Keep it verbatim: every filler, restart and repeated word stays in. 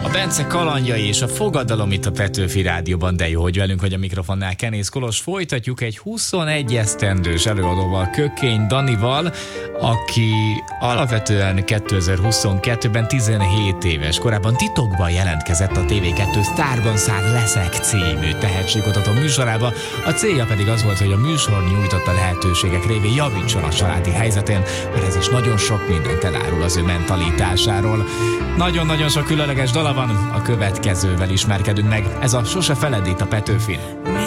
A Bence kalandjai és a fogadalom itt a Petőfi Rádióban, de jó, hogy velünk vagy a mikrofonnál Kenész Kolos. Folytatjuk egy huszonegy esztendős előadóval, Kökény Danival, aki alapvetően kétezer-huszonkettőben tizenhét éves. Korábban titokban jelentkezett a té vé kettő Sztárban Szár Leszek című tehetségkutató műsorába. A célja pedig az volt, hogy a műsor nyújtotta lehetőségek révén javítson a családi helyzetén, mert ez is nagyon sok mindent elárul az ő mentalitásáról. Nagyon-nagyon sok különleges dala van, a következővel ismerkedünk meg. Ez a Sose feledd itt a Petőfin.